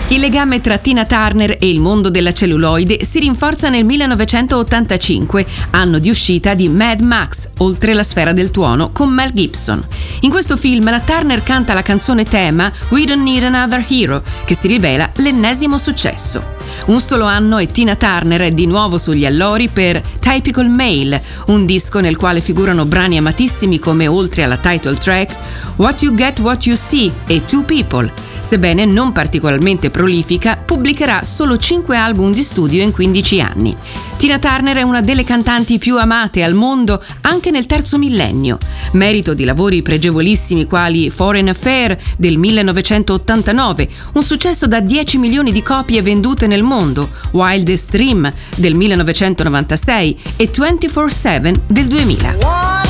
Il legame tra Tina Turner e il mondo della celluloide si rinforza nel 1985, anno di uscita di Mad Max, Oltre la sfera del tuono, con Mel Gibson. In questo film la Turner canta la canzone tema We Don't Need Another Hero, che si rivela l'ennesimo successo. Un solo anno e Tina Turner è di nuovo sugli allori per Typical Male, un disco nel quale figurano brani amatissimi come, oltre alla title track, What You Get What You See e Two People. Sebbene non particolarmente prolifica, pubblicherà solo 5 album di studio in 15 anni. Tina Turner è una delle cantanti più amate al mondo anche nel terzo millennio, merito di lavori pregevolissimi quali Foreign Affair del 1989, un successo da 10 milioni di copie vendute nel mondo, Wildest Dream del 1996 e 24/7 del 2000.